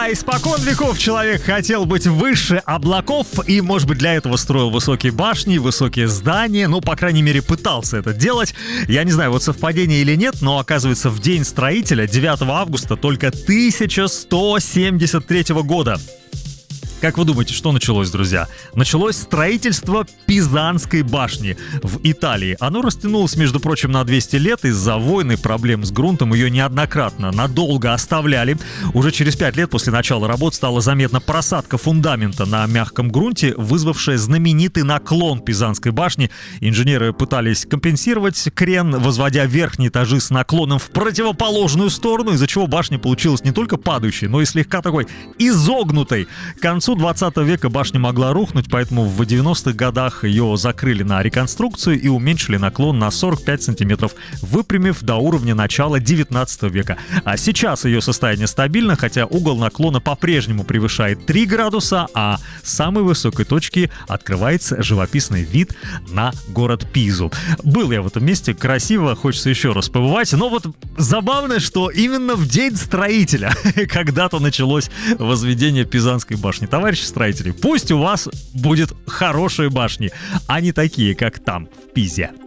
Да, испокон веков человек хотел быть выше облаков и, может быть, для этого строил высокие башни, высокие здания, ну, по крайней мере, пытался это делать. Я не знаю, вот совпадение или нет, но, оказывается, в день строителя, 9 августа, только 1173 года. Как вы думаете, что началось, друзья? Началось строительство Пизанской башни в Италии. Оно растянулось, между прочим, на 200 лет из-за войн и проблем с грунтом. Ее неоднократно надолго оставляли. Уже через 5 лет после начала работ стала заметна просадка фундамента на мягком грунте, вызвавшая знаменитый наклон Пизанской башни. Инженеры пытались компенсировать крен, возводя верхние этажи с наклоном в противоположную сторону, из-за чего башня получилась не только падающей, но и слегка такой изогнутой. К концу 20 века башня могла рухнуть, поэтому в 90-х годах ее закрыли на реконструкцию и уменьшили наклон на 45 сантиметров, выпрямив до уровня начала 19 века. А сейчас ее состояние стабильно, хотя угол наклона по-прежнему превышает 3 градуса, а с самой высокой точки открывается живописный вид на город Пизу. Был я в этом месте, красиво, хочется еще раз побывать, но вот забавно, что именно в день строителя когда-то началось возведение Пизанской башни. Товарищи строители, пусть у вас будет хорошие башни, а не такие, как там, в Пизе.